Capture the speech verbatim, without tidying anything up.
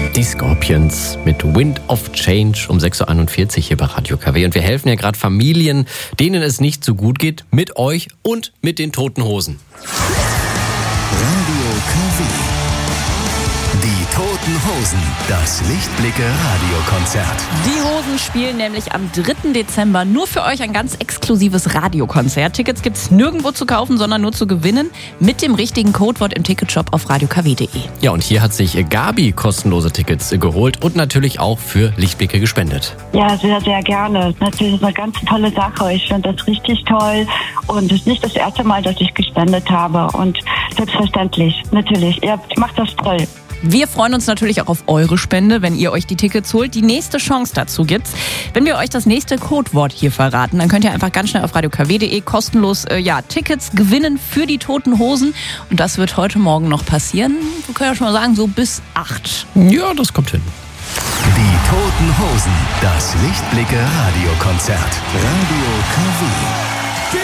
Die Scorpions mit Wind of Change um sechs Uhr einundvierzig hier bei Radio K W. Und wir helfen ja gerade Familien, denen es nicht so gut geht, mit euch und mit den Toten Hosen. Radio K W. Die Toten Hosen. Das Lichtblicke-Radiokonzert. Die Hosen spielen nämlich am dritten Dezember nur für euch ein ganz exklusives Radiokonzert. Tickets gibt's nirgendwo zu kaufen, sondern nur zu gewinnen mit dem richtigen Codewort im Ticketshop auf radio k w punkt de. Ja, und hier hat sich Gabi kostenlose Tickets geholt und natürlich auch für Lichtblicke gespendet. Ja, sehr, sehr gerne. Natürlich ist eine ganz tolle Sache. Ich finde das richtig toll. Und es ist nicht das erste Mal, dass ich gespendet habe. Und selbstverständlich, natürlich. Ihr macht das toll. Wir freuen uns natürlich auch auf eure Spende, wenn ihr euch die Tickets holt. Die nächste Chance dazu gibt's, wenn wir euch das nächste Codewort hier verraten. Dann könnt ihr einfach ganz schnell auf radio k w punkt de kostenlos äh, ja, Tickets gewinnen für die Toten Hosen. Und das wird heute Morgen noch passieren. Wir können ja schon mal sagen, so bis acht. Ja, das kommt hin. Die Toten Hosen. Das Lichtblicke-Radiokonzert. Radio K W.